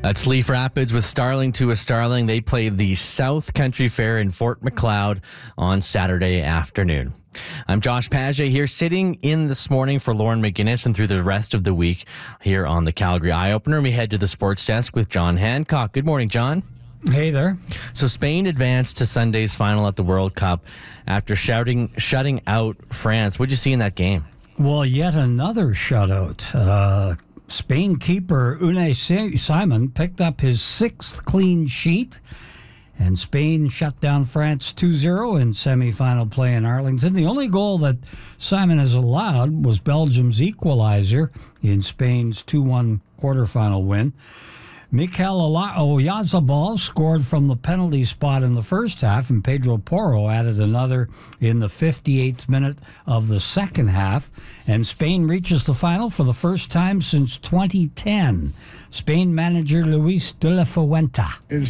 That's Leaf Rapids with Starling to a Starling. They play the South Country Fair in Fort Macleod on Saturday afternoon. I'm Josh Paget here, sitting in this morning for Lauren McGinnis and through the rest of the week here on the Calgary Eye Opener. We head to the sports desk with John Hancock. Good morning, John. Hey there. So Spain advanced to Sunday's final at the World Cup after shutting out France. What did you see in that game? Well, yet another shutout. Spain keeper Unai Simon picked up his sixth clean sheet, and Spain shut down France 2-0 in semifinal play in Arlington. The only goal that Simon has allowed was Belgium's equalizer in Spain's 2-1 quarterfinal win. Mikel Oyarzabal scored from the penalty spot in the first half, and Pedro Porro added another in the 58th minute of the second half. And Spain reaches the final for the first time since 2010. Spain manager Luis de la Fuente.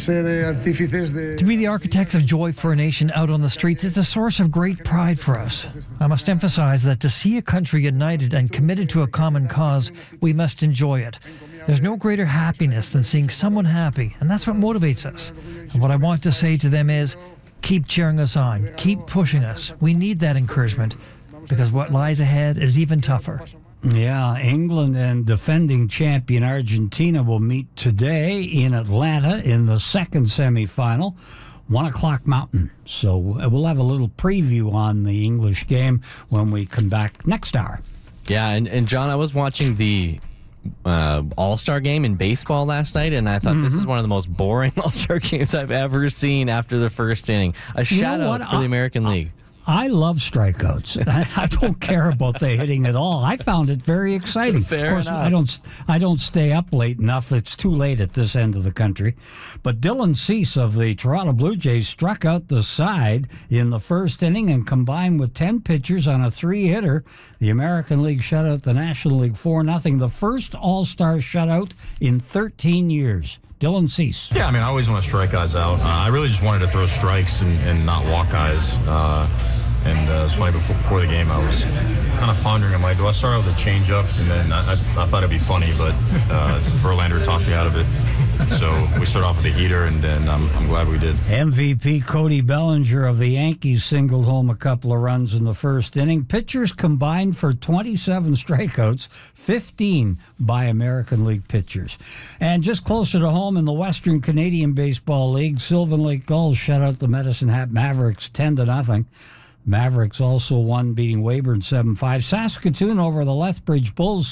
To be the architects of joy for a nation out on the streets is a source of great pride for us. I must emphasize that to see a country united and committed to a common cause, we must enjoy it. There's no greater happiness than seeing someone happy, and that's what motivates us. And what I want to say to them is, keep cheering us on, keep pushing us. We need that encouragement, because what lies ahead is even tougher. Yeah, England and defending champion Argentina will meet today in Atlanta in the second semifinal, 1 o'clock Mountain. So we'll have a little preview on the English game when we come back next hour. Yeah, and John, I was watching the All-Star game in baseball last night, and I thought this is one of the most boring All-Star games I've ever seen after the first inning. A shout-out for the American League. I love strikeouts. I don't care about the hitting at all. I found it very exciting. Fair of course, enough. I don't stay up late enough. It's too late at this end of the country. But Dylan Cease of the Toronto Blue Jays struck out the side in the first inning, and combined with 10 pitchers on a 3-hitter, the American League shut out the National League 4-0. The first All-Star shutout in 13 years. Dylan Cease. Yeah, I always want to strike guys out. I really just wanted to throw strikes and not walk guys. And it's funny, before the game, I was kind of pondering, do I start out with a change-up? And then I thought it'd be funny, but Verlander talked me out of it. So we start off with a heater, and then I'm glad we did. MVP Cody Bellinger of the Yankees singled home a couple of runs in the first inning. Pitchers combined for 27 strikeouts, 15 by American League pitchers. And just closer to home in the Western Canadian Baseball League, Sylvan Lake Gulls shut out the Medicine Hat Mavericks 10-0. Mavericks also won, beating Weyburn 7-5. Saskatoon over the Lethbridge Bulls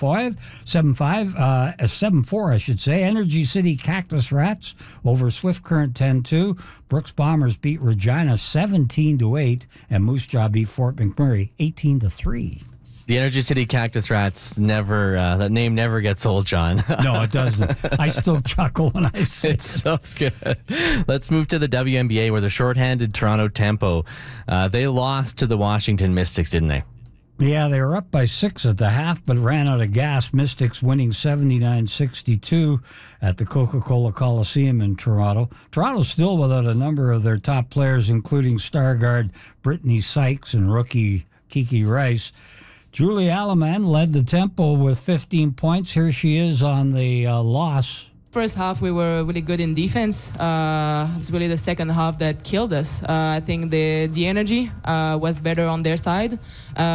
7-4, I should say. Energy City Cactus Rats over Swift Current 10-2. Brooks Bombers beat Regina 17-8, and Moose Jaw beat Fort McMurray 18-3. The Energy City Cactus Rats that name never gets old, John. No, it doesn't. I still chuckle when I say it's so good. Let's move to the WNBA, where the shorthanded Toronto Tempo, they lost to the Washington Mystics, didn't they? Yeah, they were up by 6 at the half, but ran out of gas. Mystics winning 79-62 at the Coca-Cola Coliseum in Toronto. Toronto's still without a number of their top players, including star guard Brittany Sykes and rookie Kiki Rice. Julie Alaman led the Tempo with 15 points. Here she is on the loss. First half, we were really good in defense. It's really the second half that killed us. I think the energy was better on their side.